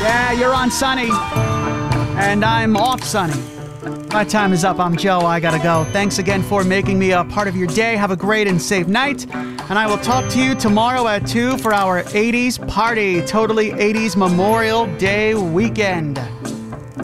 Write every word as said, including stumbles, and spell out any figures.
Yeah, you're on Sunny. And I'm off Sunny. My time is up. I'm Joe. I gotta go. Thanks again for making me a part of your day. Have a great and safe night. And I will talk to you tomorrow at two for our eighties party. Totally eighties Memorial Day weekend.